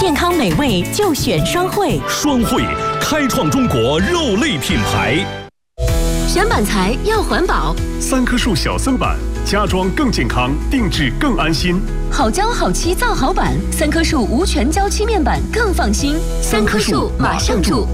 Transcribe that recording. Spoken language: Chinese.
健康美味就选双汇。 双汇开创中国肉类品牌。 选板材要环保 ，3棵树小森板，家装更健康，定制更安心。 好胶好漆造好板，3棵树无全胶漆面板更放心。3棵树马上住。